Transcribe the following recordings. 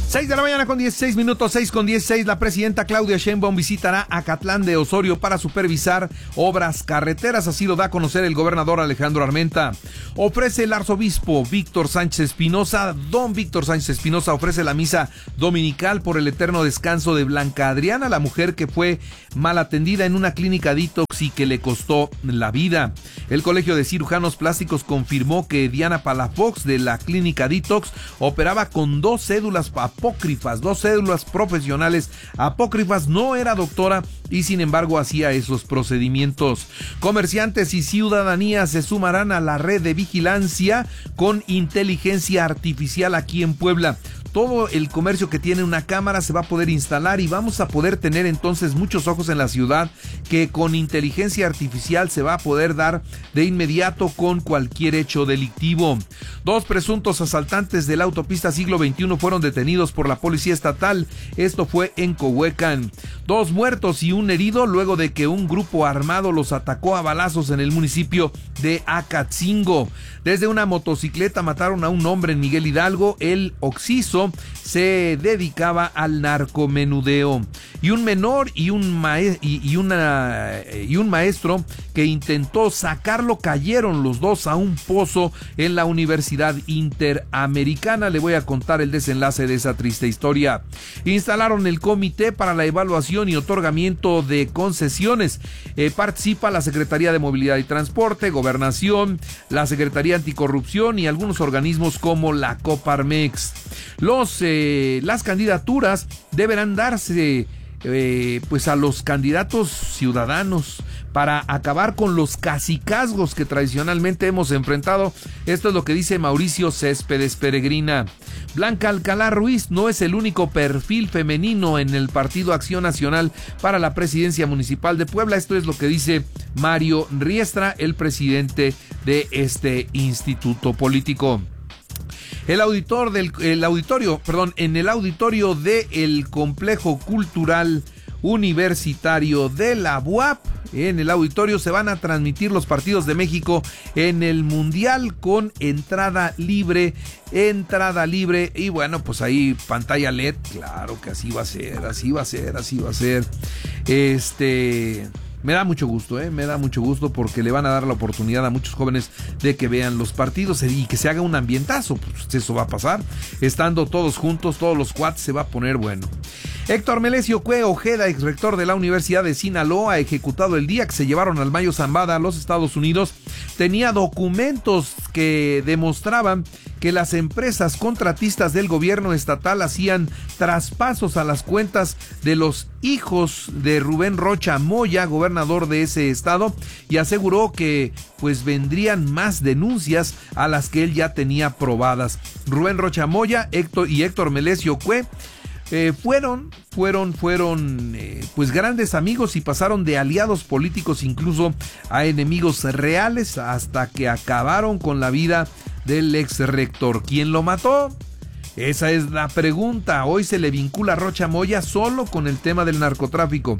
6 de la mañana con 16 minutos, 6 con 16, la presidenta Claudia Sheinbaum visitará Acatlán de Osorio para supervisar obras carreteras, así lo da a conocer el gobernador Alejandro Armenta. Ofrece el arzobispo Víctor Sánchez Espinosa, don Víctor Sánchez Espinosa ofrece la misa dominical por el eterno descanso de Blanca Adriana, la mujer que fue mal atendida en una clínica detox y que le costó la vida. El Colegio de Cirujanos Plásticos confirmó que Diana Palafox de la clínica detox operaba con dos cédulas apócrifas, dos cédulas profesionales apócrifas, no era doctora y sin embargo hacía esos procedimientos. Comerciantes y ciudadanía se sumarán a la red de vigilancia con inteligencia artificial aquí en Puebla. Todo el comercio que tiene una cámara se va a poder instalar y vamos a poder tener entonces muchos ojos en la ciudad que con inteligencia artificial se va a poder dar de inmediato con cualquier hecho delictivo. 2 presuntos asaltantes de la autopista Siglo XXI fueron detenidos por la policía estatal. Esto fue en Cohuecan. 2 muertos y 1 herido luego de que un grupo armado los atacó a balazos en el municipio de Acatzingo. Desde una motocicleta mataron a un hombre en Miguel Hidalgo. El occiso se dedicaba al narcomenudeo. Y un menor y un maestro que intentó sacarlo cayeron los dos a un pozo en la Universidad Interamericana. Le voy a contar el desenlace de esa triste historia. Instalaron el comité para la evaluación y otorgamiento de concesiones. Participa la Secretaría de Movilidad y Transporte, Gobernación, la Secretaría Anticorrupción y algunos organismos como la Coparmex. Las candidaturas deberán darse pues a los candidatos ciudadanos para acabar con los cacicazgos que tradicionalmente hemos enfrentado. Esto es lo que dice Mauricio Céspedes Peregrina. Blanca Alcalá Ruiz no es el único perfil femenino en el Partido Acción Nacional para la presidencia municipal de Puebla. Esto es lo que dice Mario Riestra, el presidente de este instituto político. En el auditorio del Complejo Cultural Universitario de la UAP, en el auditorio se van a transmitir los partidos de México en el Mundial con entrada libre y bueno, pues ahí pantalla LED, claro que así va a ser. Me da mucho gusto porque le van a dar la oportunidad a muchos jóvenes de que vean los partidos y que se haga un ambientazo. Pues eso va a pasar. Estando todos juntos, todos los cuates, se va a poner bueno. Héctor Melesio Cue Ojeda, exrector de la Universidad de Sinaloa, ejecutado el día que se llevaron al Mayo Zambada a los Estados Unidos, tenía documentos que demostraban que las empresas contratistas del gobierno estatal hacían traspasos a las cuentas de los hijos de Rubén Rocha Moya, gobernador de ese estado, y aseguró que pues vendrían más denuncias a las que él ya tenía probadas. Rubén Rocha Moya y Héctor Melesio Cue fueron pues grandes amigos y pasaron de aliados políticos incluso a enemigos reales hasta que acabaron con la vida del ex rector. ¿Quién lo mató? Esa es la pregunta. Hoy se le vincula a Rocha Moya solo con el tema del narcotráfico.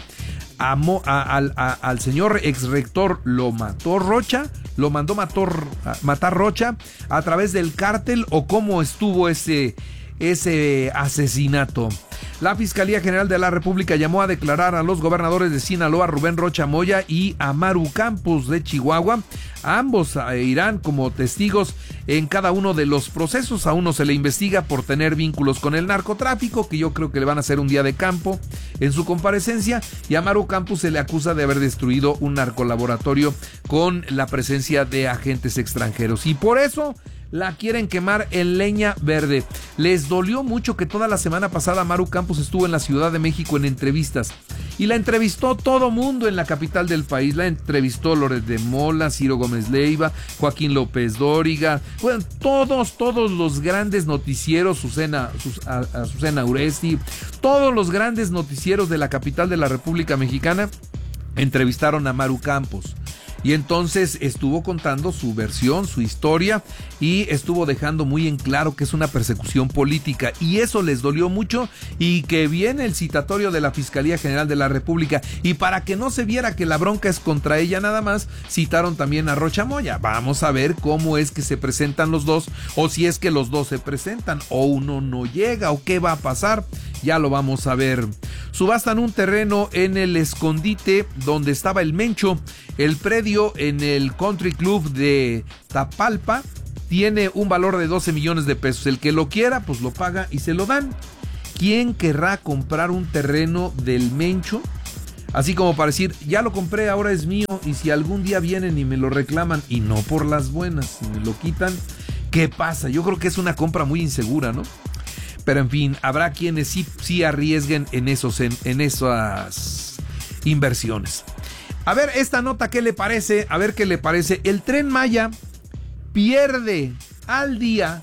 Al señor ex rector lo mató Rocha, lo mandó matar Rocha a través del cártel, o cómo estuvo ese asesinato. La Fiscalía General de la República llamó a declarar a los gobernadores de Sinaloa, Rubén Rocha Moya y a Maru Campos de Chihuahua. Ambos irán como testigos en cada uno de los procesos. A uno se le investiga por tener vínculos con el narcotráfico, que yo creo que le van a hacer un día de campo en su comparecencia, y a Maru Campos se le acusa de haber destruido un narcolaboratorio con la presencia de agentes extranjeros, y por eso la quieren quemar en leña verde. Les dolió mucho que toda la semana pasada Maru Campos estuvo en la Ciudad de México en entrevistas. Y la entrevistó todo mundo en la capital del país. La entrevistó Loret de Mola, Ciro Gómez Leiva, Joaquín López Dóriga. Bueno, todos los grandes noticieros, Azucena Uresti, todos los grandes noticieros de la capital de la República Mexicana entrevistaron a Maru Campos. Y entonces estuvo contando su versión, su historia, y estuvo dejando muy en claro que es una persecución política, y eso les dolió mucho, y que viene el citatorio de la Fiscalía General de la República, y para que no se viera que la bronca es contra ella nada más, citaron también a Rocha Moya. Vamos a ver cómo es que se presentan los dos, o si es que los dos se presentan, o uno no llega, o qué va a pasar, ya lo vamos a ver. Subastan un terreno en el Escondite donde estaba el Mencho. El predio en el Country Club de Tapalpa tiene un valor de 12 millones de pesos. El que lo quiera, pues lo paga y se lo dan. ¿Quién querrá comprar un terreno del Mencho? Así como para decir, ya lo compré, ahora es mío, y si algún día vienen y me lo reclaman, y no por las buenas, si me lo quitan, ¿qué pasa? Yo creo que es una compra muy insegura, ¿no? Pero en fin, habrá quienes sí arriesguen en esas inversiones. A ver, esta nota, ¿qué le parece? A ver qué le parece. El Tren Maya pierde al día.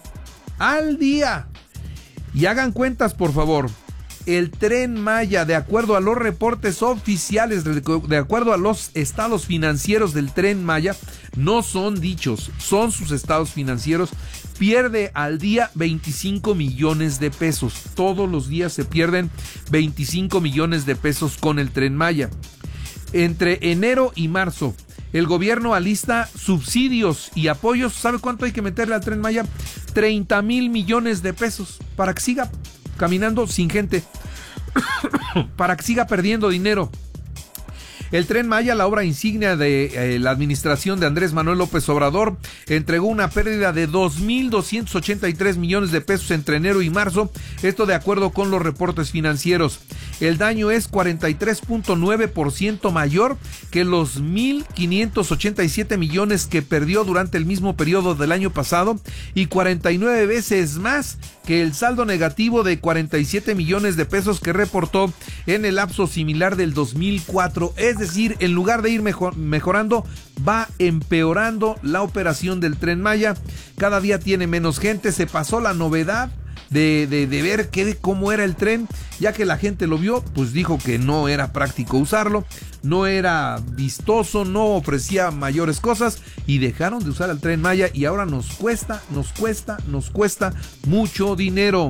Y hagan cuentas, por favor. El Tren Maya, de acuerdo a los reportes oficiales, de acuerdo a los estados financieros del Tren Maya, no son dichos, son sus estados financieros, pierde al día 25 millones de pesos. Todos los días se pierden 25 millones de pesos con el Tren Maya. Entre enero y marzo, el gobierno alista subsidios y apoyos. ¿Sabe cuánto hay que meterle al Tren Maya? 30 mil millones de pesos para que siga caminando sin gente, para que siga perdiendo dinero. El Tren Maya, la obra insignia de la administración de Andrés Manuel López Obrador, entregó una pérdida de 2.283 millones de pesos entre enero y marzo, esto de acuerdo con los reportes financieros. El daño es 43.9% mayor que los 1.587 millones que perdió durante el mismo periodo del año pasado, y 49 veces más que el saldo negativo de 47 millones de pesos que reportó en el lapso similar del 2004. Es decir, en lugar de ir mejorando, va empeorando la operación del Tren Maya. Cada día tiene menos gente. Se pasó la novedad de ver cómo era el tren, ya que la gente lo vio, pues dijo que no era práctico usarlo, no era vistoso, no ofrecía mayores cosas, y dejaron de usar el Tren Maya, y ahora nos cuesta mucho dinero.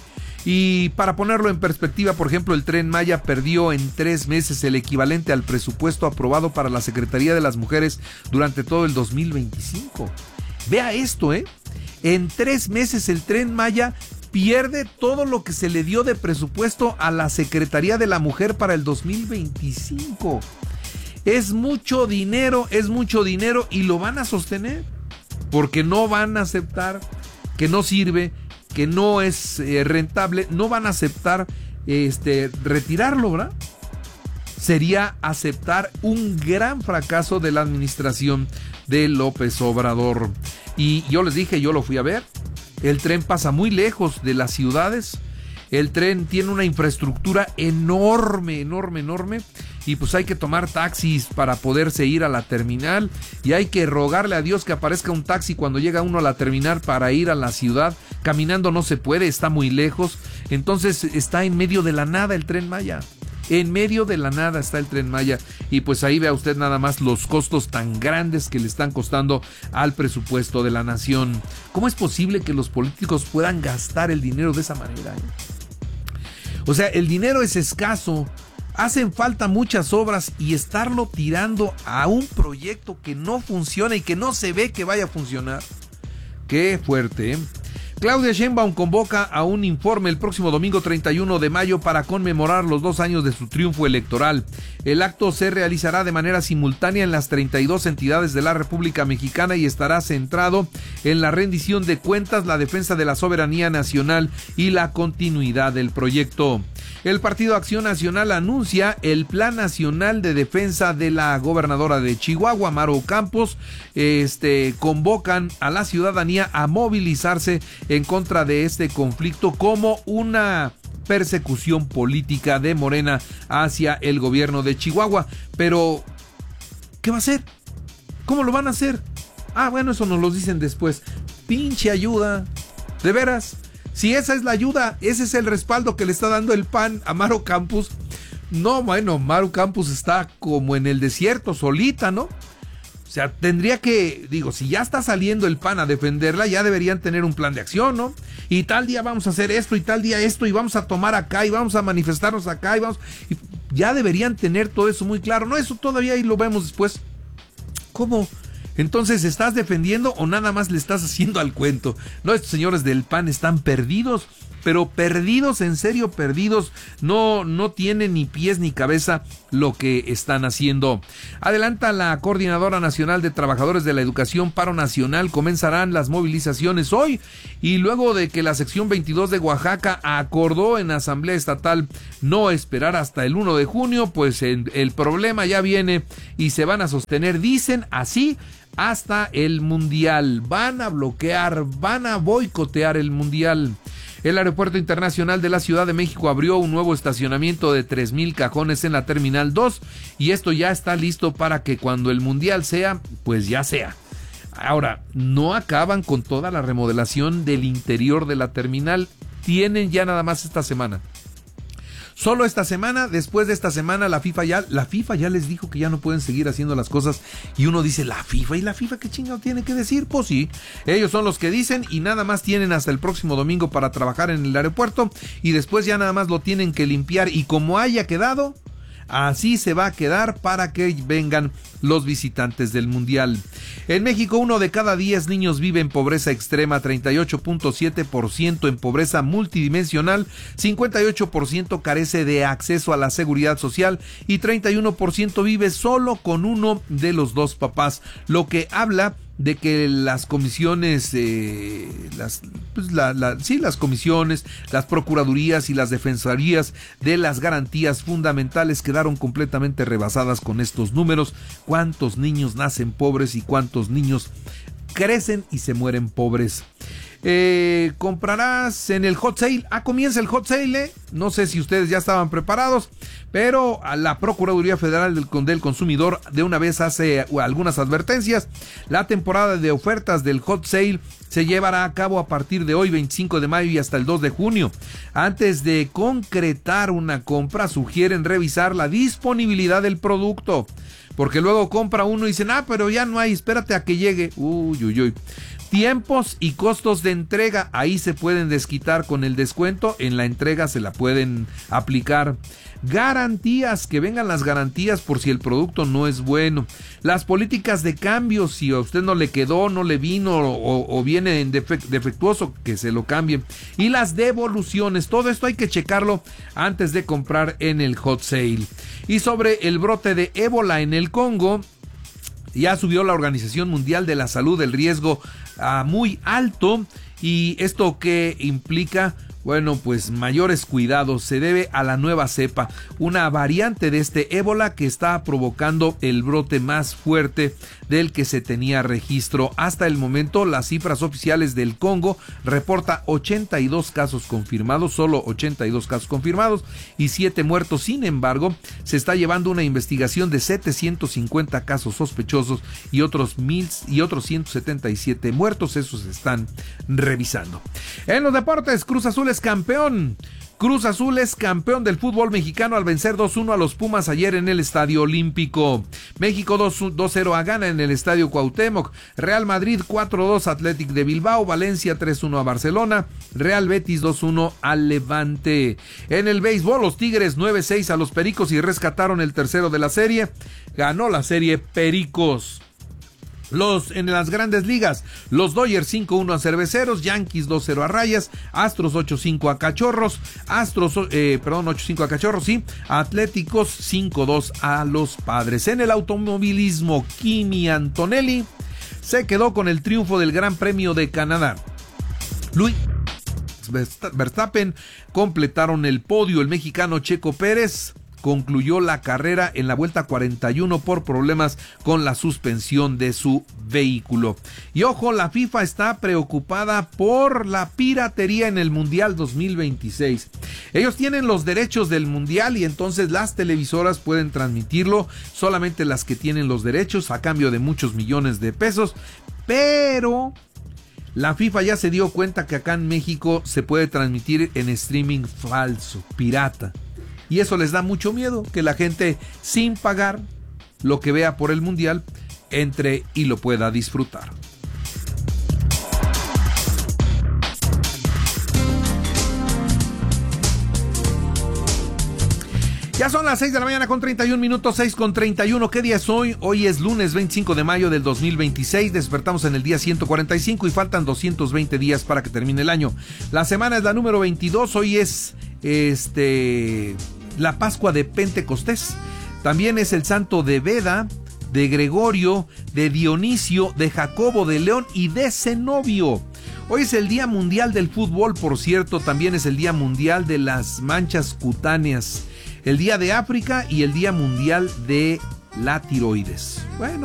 Y para ponerlo en perspectiva, por ejemplo, el Tren Maya perdió en 3 meses el equivalente al presupuesto aprobado para la Secretaría de las Mujeres durante todo el 2025. Vea esto, en 3 meses el Tren Maya pierde todo lo que se le dio de presupuesto a la Secretaría de la Mujer para el 2025. Es mucho dinero, y lo van a sostener, porque no van a aceptar que no sirve, que no es rentable, no van a aceptar retirarlo, ¿verdad? Sería aceptar un gran fracaso de la administración de López Obrador. Y yo les dije, yo lo fui a ver, el tren pasa muy lejos de las ciudades, el tren tiene una infraestructura enorme, y pues hay que tomar taxis para poderse ir a la terminal, y hay que rogarle a Dios que aparezca un taxi cuando llega uno a la terminal para ir a la ciudad. Caminando no se puede, está muy lejos. Entonces está en medio de la nada el Tren Maya. En medio de la nada está el Tren Maya, y pues ahí vea usted nada más los costos tan grandes que le están costando al presupuesto de la nación. ¿Cómo es posible que los políticos puedan gastar el dinero de esa manera? O sea, el dinero es escaso, hacen falta muchas obras, y estarlo tirando a un proyecto que no funciona y que no se ve que vaya a funcionar. Qué fuerte, Claudia Sheinbaum convoca a un informe el próximo domingo 31 de mayo para conmemorar los 2 años de su triunfo electoral. El acto se realizará de manera simultánea en las 32 entidades de la República Mexicana y estará centrado en la rendición de cuentas, la defensa de la soberanía nacional y la continuidad del proyecto. El Partido Acción Nacional anuncia el Plan Nacional de Defensa de la gobernadora de Chihuahua, Maru Campos. Convocan a la ciudadanía a movilizarse en contra de este conflicto como una persecución política de Morena hacia el gobierno de Chihuahua. Pero, ¿qué va a hacer? ¿Cómo lo van a hacer? Bueno, eso nos lo dicen después. Pinche ayuda, de veras. Si esa es la ayuda, ese es el respaldo que le está dando el PAN a Maru Campos. No, bueno, Maru Campos está como en el desierto, solita, ¿no? O sea, tendría que, digo, si ya está saliendo el PAN a defenderla, ya deberían tener un plan de acción, ¿no? Y tal día vamos a hacer esto, y tal día esto, y vamos a tomar acá, y vamos a manifestarnos acá, y ya deberían tener todo eso muy claro. No, eso todavía ahí lo vemos después. ¿Cómo? Entonces, ¿estás defendiendo o nada más le estás haciendo al cuento? No, estos señores del PAN están perdidos, pero perdidos, en serio perdidos. No tienen ni pies ni cabeza lo que están haciendo. Adelanta la Coordinadora Nacional de Trabajadores de la Educación, Paro Nacional. Comenzarán las movilizaciones hoy, y luego de que la sección 22 de Oaxaca acordó en Asamblea Estatal no esperar hasta el 1 de junio, pues el problema ya viene y se van a sostener, dicen así, hasta el Mundial. Van a bloquear, van a boicotear el Mundial. El Aeropuerto Internacional de la Ciudad de México abrió un nuevo estacionamiento de 3,000 cajones en la Terminal 2, y esto ya está listo para que cuando el Mundial sea, pues ya sea. Ahora, no acaban con toda la remodelación del interior de la terminal, tienen ya nada más esta semana. Solo esta semana, después de esta semana, la FIFA ya les dijo que ya no pueden seguir haciendo las cosas, y uno dice, ¿la FIFA? ¿Y la FIFA qué chingado tiene que decir? Pues sí, ellos son los que dicen, y nada más tienen hasta el próximo domingo para trabajar en el aeropuerto, y después ya nada más lo tienen que limpiar, y como haya quedado, así se va a quedar para que vengan los visitantes del Mundial. En México, 1 de cada 10 niños vive en pobreza extrema, 38.7% en pobreza multidimensional, 58% carece de acceso a la seguridad social y 31% vive solo con uno de los dos papás, lo que habla de que las comisiones, las comisiones, las procuradurías y las defensorías de las garantías fundamentales quedaron completamente rebasadas con estos números. ¿Cuántos niños nacen pobres y cuántos niños crecen y se mueren pobres? Comprarás en el hot sale. Comienza el hot sale, no sé si ustedes ya estaban preparados, pero a la Procuraduría Federal del Consumidor de una vez hace algunas advertencias. La temporada de ofertas del hot sale se llevará a cabo a partir de hoy, 25 de mayo, y hasta el 2 de junio. Antes de concretar una compra, sugieren revisar la disponibilidad del producto, porque luego compra uno y dicen, pero ya no hay, espérate a que llegue. Uy. Tiempos y costos de entrega, ahí se pueden desquitar con el descuento, en la entrega se la pueden aplicar. Garantías, que vengan las garantías por si el producto no es bueno. Las políticas de cambio, si a usted no le quedó, no le vino o viene en defectuoso, que se lo cambien. Y las devoluciones, todo esto hay que checarlo antes de comprar en el hot sale. Y sobre el brote de ébola en el Congo, ya subió la Organización Mundial de la Salud el riesgo muy alto. ¿Y esto qué implica? Bueno, pues mayores cuidados. Se debe a la nueva cepa, una variante de este ébola que está provocando el brote más fuerte del que se tenía registro. Hasta el momento, las cifras oficiales del Congo reporta 82 casos confirmados, solo 82 casos confirmados y 7 muertos. Sin embargo, se está llevando una investigación de 750 casos sospechosos y otros 177 muertos. Esos se están revisando. En los deportes, Cruz Azul es campeón. Cruz Azul es campeón del fútbol mexicano al vencer 2-1 a los Pumas ayer en el Estadio Olímpico. México 2-0 a Ghana en el Estadio Cuauhtémoc. Real Madrid 4-2 Athletic de Bilbao. Valencia 3-1 a Barcelona. Real Betis 2-1 al Levante. En el béisbol, los Tigres 9-6 a los Pericos y rescataron el tercero de la serie. Ganó la serie Pericos. En las grandes ligas, los Dodgers 5-1 a Cerveceros, Yankees 2-0 a Rayas, Astros 8-5 a Cachorros, 8-5 a Cachorros, sí, Atléticos 5-2 a los Padres. En el automovilismo, Kimi Antonelli se quedó con el triunfo del Gran Premio de Canadá. Luis Verstappen completaron el podio. El mexicano Checo Pérez concluyó la carrera en la vuelta 41 por problemas con la suspensión de su vehículo. Y ojo, la FIFA está preocupada por la piratería en el Mundial 2026. Ellos tienen los derechos del Mundial y entonces las televisoras pueden transmitirlo, solamente las que tienen los derechos a cambio de muchos millones de pesos, pero la FIFA ya se dio cuenta que acá en México se puede transmitir en streaming falso, pirata. Y eso les da mucho miedo, que la gente sin pagar lo que vea por el Mundial entre y lo pueda disfrutar. Ya son las 6 de la mañana con 31 minutos, 6 con 31. ¿Qué día es hoy? Hoy es lunes 25 de mayo del 2026. Despertamos en el día 145 y faltan 220 días para que termine el año. La semana es la número 22. Hoy es la Pascua de Pentecostés. También es el santo de Beda, de Gregorio, de Dionisio, de Jacobo de León y de Zenobio. Hoy es el Día Mundial del Fútbol, por cierto. También es el Día Mundial de las Manchas Cutáneas, el Día de África y el Día Mundial de la Tiroides. Bueno.